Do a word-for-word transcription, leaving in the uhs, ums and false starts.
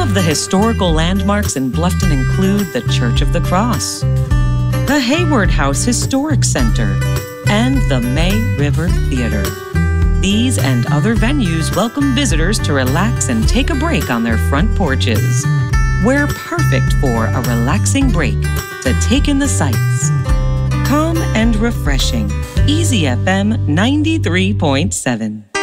of the historical landmarks in Bluffton include the Church of the Cross, the Hayward House Historic Center, and the May River Theater. These and other venues welcome visitors to relax and take a break on their front porches. We're perfect for a relaxing break to take in the sights. Calm and refreshing. Easy F M ninety-three point seven.